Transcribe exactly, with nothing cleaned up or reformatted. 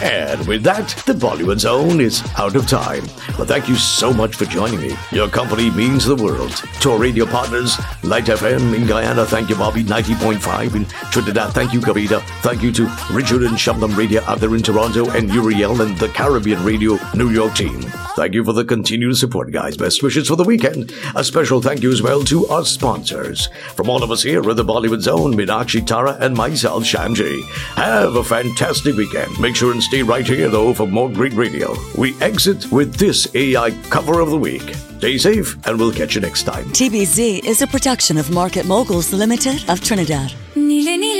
And with that, the Bollywood Zone is out of time. But thank you so much for joining me. Your company means the world. To our radio partners, Light F M in Guyana, thank you, Bobby. ninety point five in Trinidad, thank you, Kavita. Thank you to Richard and Shabnam Radio out there in Toronto, and Uriel and the Caribbean Radio New York team. Thank you for the continued support, guys. Best wishes for the weekend. A special thank you as well to our sponsors. From all of us here at the Bollywood Zone, Meenakshi, Tara, and myself, Shamji. Have a fantastic weekend. Make sure and stay right here, though, for more great radio. We exit with this A I cover of the week. Stay safe, and we'll catch you next time. T B Z is a production of Market Moguls Limited of Trinidad.